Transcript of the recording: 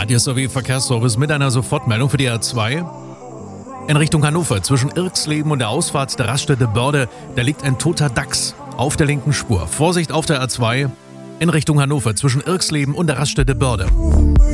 Radio Verkehrsservice mit einer Sofortmeldung für die A2. In Richtung Hannover zwischen Irxleben und der Ausfahrt der Raststätte Börde, da liegt ein toter Dachs auf der linken Spur. Vorsicht auf der A2 in Richtung Hannover zwischen Irxleben und der Raststätte Börde.